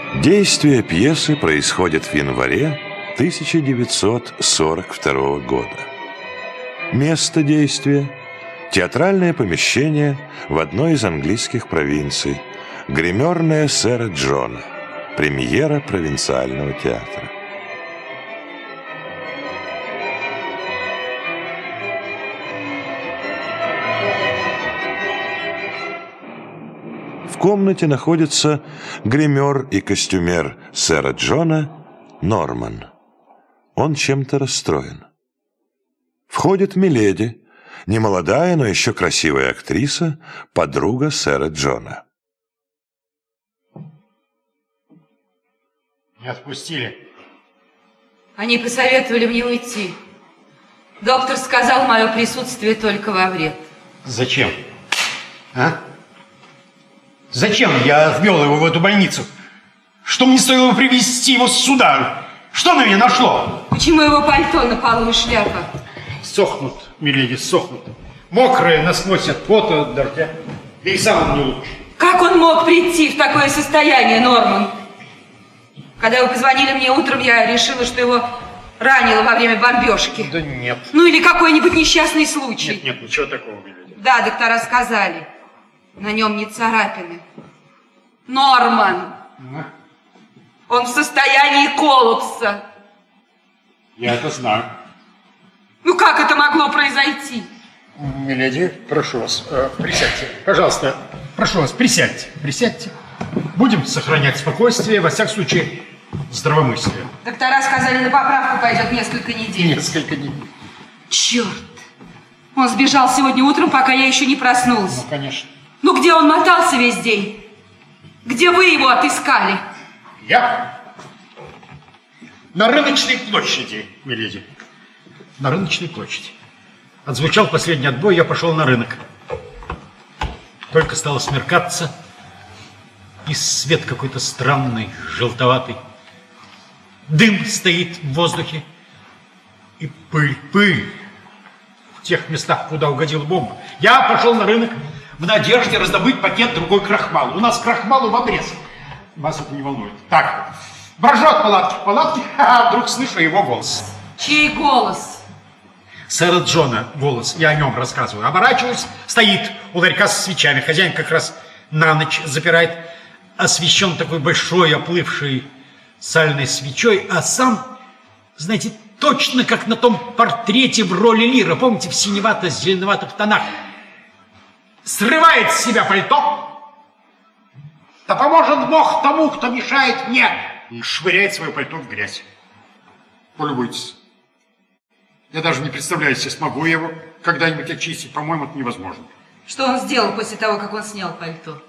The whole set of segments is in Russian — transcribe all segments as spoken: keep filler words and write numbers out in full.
Действие пьесы происходит в январе тысяча девятьсот сорок второго года. Место действия – театральное помещение в одной из английских провинций, гримерная сэра Джона, премьера провинциального театра. В комнате находится гример и костюмер сэра Джона Норман. Он чем-то расстроен. Входит миледи, немолодая, но еще красивая актриса, подруга сэра Джона. Не отпустили. Они посоветовали мне уйти. Доктор сказал, мое присутствие только во вред. Зачем? А? Зачем я ввел его в эту больницу? Что мне стоило привезти его сюда? Что на меня нашло? Почему его пальто на полу и шляпа? Сохнут, миледи, сохнут. Мокрые, насквозь от пота, от дождя. Да и сам он не лучше. Как он мог прийти в такое состояние, Норман? Когда вы позвонили мне утром, я решила, что его ранило во время бомбежки. Да нет. Ну или какой-нибудь несчастный случай. Нет, нет, ничего такого, миледи. Да, доктора сказали. На нем не царапины. Норман. А? Он в состоянии коллапса. Я это знаю. Ну как это могло произойти? Миледи, прошу вас, э, присядьте. Пожалуйста, прошу вас, присядьте. Присядьте. Будем сохранять спокойствие, во всяком случае, здравомыслие. Доктора сказали, на поправку пойдет несколько недель. Несколько недель. Черт! Он сбежал сегодня утром, пока я еще не проснулась. Ну, конечно. Ну где он мотался весь день? Где вы его отыскали? Я? На рыночной площади, миледи. На рыночной площади. Отзвучал последний отбой, я пошел на рынок. Только стало смеркаться, и свет какой-то странный, желтоватый. Дым стоит в воздухе, и пыль, пыль в тех местах, куда угодила бомба. Я пошел на рынок в надежде раздобыть пакет другой крахмала. У нас крахмалу в обрез. Вас это не волнует. Так, брожу от палатки к палатке, а вдруг слышу его голос. Чей голос? Сэра Джона голос, я о нем рассказываю. Оборачиваюсь, стоит у ларька со свечами. Хозяин как раз на ночь запирает. Освещен такой большой, оплывшей сальной свечой, а сам, знаете, точно как на том портрете в роли Лира, помните, в синевато-зеленоватых тонах. Срывает с себя пальто. Да поможет Бог тому, кто мешает мне. И швыряет свое пальто в грязь. Полюбуйтесь. Я даже не представляю, если смогу я его когда-нибудь очистить. По-моему, это невозможно. Что он сделал после того, как он снял пальто?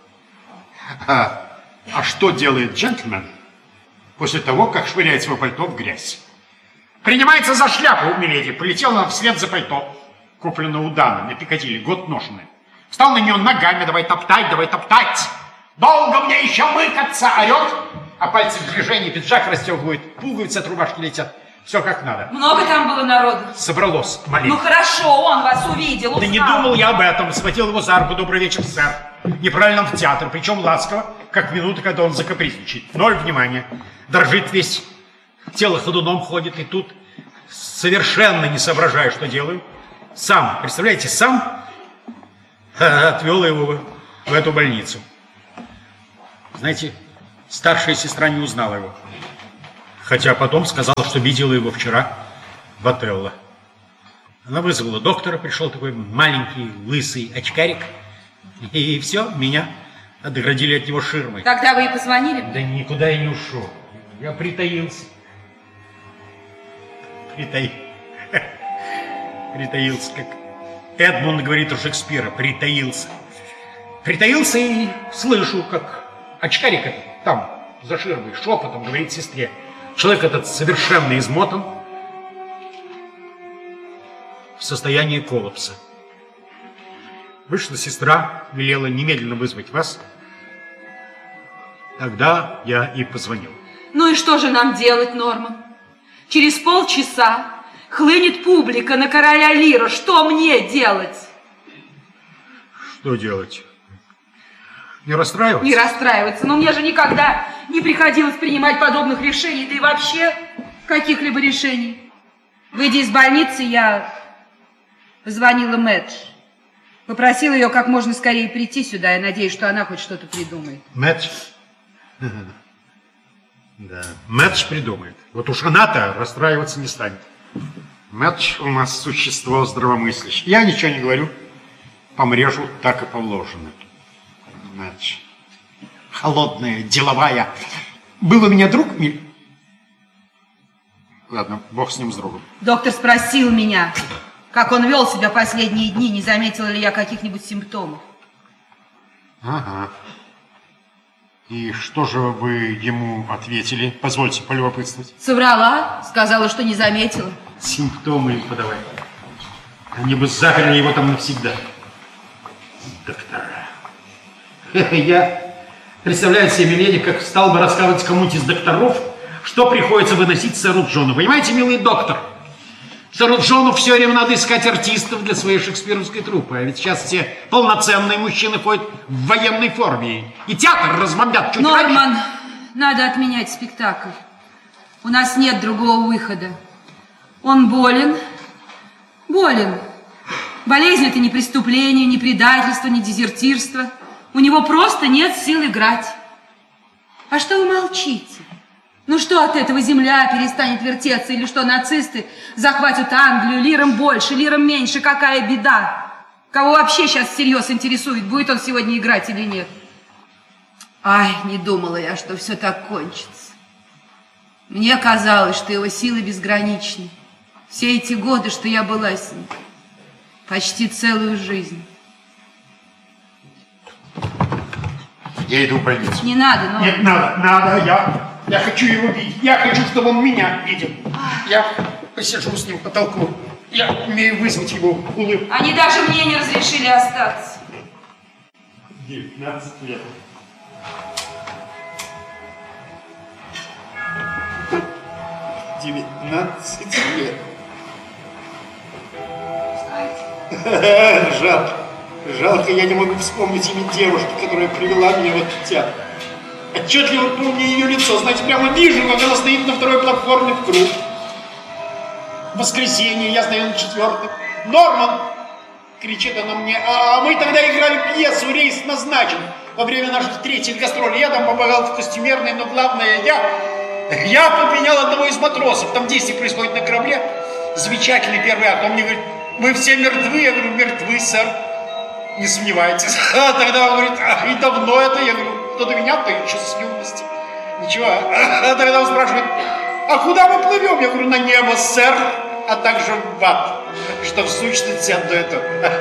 А, а что делает джентльмен после того, как швыряет свое пальто в грязь? Принимается за шляпу, миледи. Полетел он вслед за пальто, куплено у Дана на Пикадилли, год ношеное. Встал на нее ногами, давай топтать, давай топтать. Долго мне еще мыкаться, орет. А пальцы в движении, пиджак расстегивают, пуговицы от рубашки летят. Все как надо. Много там было народу? Собралось маленько. Ну хорошо, он вас увидел, узнал. Да не думал я об этом. Схватил его за руку. Добрый вечер, сэр. Неправильно в театр, причем ласково, как минуты, когда он закапризничает. Ноль внимания. Дрожит весь. Тело ходуном ходит, и тут, совершенно не соображая, что делаю, сам, представляете, сам отвел его в эту больницу. Знаете, старшая сестра не узнала его. Хотя потом сказала, что видела его вчера в Отелло. Она вызвала доктора, пришел такой маленький, лысый очкарик. И все, меня отгородили от него ширмой. Тогда вы и позвонили? Да никуда я не ушел. Я притаился. Притаился. Притаился, как Эдмунд говорит у Шекспира. Притаился. Притаился и слышу, как очкарик этот там, за ширмой, шепотом говорит сестре. Человек этот совершенно измотан, в состоянии коллапса. Вышла сестра, велела немедленно вызвать вас. Тогда я и позвонил. Ну и что же нам делать, Норман? Через полчаса хлынет публика на короля Лира. Что мне делать? Что делать? Не расстраиваться? Не расстраиваться. Но мне же никогда не приходилось принимать подобных решений, да и вообще каких-либо решений. Выйдя из больницы, я позвонила Мэдж. Попросила ее как можно скорее прийти сюда. Я надеюсь, что она хоть что-то придумает. Мэдж? Да, Мэдж придумает. Вот уж она-то расстраиваться не станет. Мэдж у нас существо здравомыслящее. Я ничего не говорю. Помрежу, так и положено. Мэдж. Холодная, деловая. Был у меня друг... Ладно, бог с ним, с другом. Доктор спросил меня, как он вел себя последние дни, не заметила ли я каких-нибудь симптомов. Ага. И что же вы ему ответили? Позвольте полюбопытствовать. Соврала, сказала, что не заметила. Симптомы им подавай. Они бы заперли его там навсегда. Доктора. Я представляю себе, миледи, как стал бы рассказывать кому-нибудь из докторов, что приходится выносить сэру Джону. Понимаете, милый доктор? Сэру Джону все время надо искать артистов для своей шекспировской труппы. А ведь сейчас все полноценные мужчины ходят в военной форме. И театр разбомбят чуть раньше. Норман, надо отменять спектакль. У нас нет другого выхода. Он болен. Болен. Болезнь — это не преступление, не предательство, не дезертирство. У него просто нет сил играть. А что вы молчите? Ну что от этого земля перестанет вертеться? Или что нацисты захватят Англию? Лиром больше, лиром меньше. Какая беда? Кого вообще сейчас всерьез интересует, будет он сегодня играть или нет? Ай, не думала я, что все так кончится. Мне казалось, что его силы безграничны. Все эти годы, что я была с ним. Почти целую жизнь. Я иду в больницу. Не надо, но... Нет, надо, надо, я... Я хочу его видеть. Я хочу, чтобы он меня видел. Я посижу с ним, потолку. Я умею вызвать его улыбку. Они даже мне не разрешили остаться. девятнадцать лет. девятнадцать лет. Жалко. Жалко, я не могу вспомнить имя девушки, которая привела меня в этот театр. Отчетливо помню ее лицо. Знаете, прямо вижу, как она стоит на второй платформе в круг. В воскресенье, я стою на четвертой. Норман! Кричит она мне. А мы тогда играли пьесу, рейс назначен. Во время наших третьих гастролей. Я там помогал в костюмерной, но главное, я... Я подменял одного из матросов. Там действие происходит на корабле. Замечательный первый акт. Он мне говорит, мы все мертвы. Я говорю, мертвы, сэр. Не сомневайтесь. А тогда он говорит, ах, и давно это. Я говорю, кто-то меня-то еще с юности. Ничего. А тогда он спрашивает, а куда мы плывем? Я говорю, на небо, сэр, а также в ад, что в сущности одно это.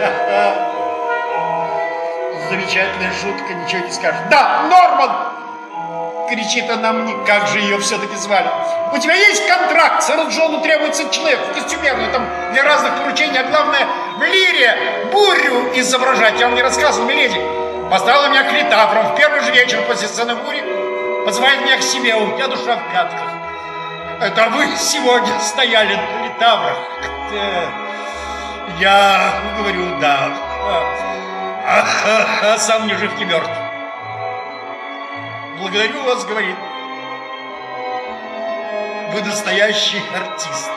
Замечательная шутка, ничего не скажешь. Да, Норман! Кричит она мне, как же ее все-таки звали. У тебя есть контракт, сэру Джону требуется человек в костюмерную, там для разных поручений, а главное в лире бурю изображать. Я вам не рассказывал, миледи. Поставила меня к литаврам в первый же вечер после сцены бури. Позвали меня к себе, у меня душа в пятках. Это вы сегодня стояли на литаврах. Я говорю, да. А, а, а сам ни жив, ни мертв. Благодарю вас, говорит. Вы настоящий артист.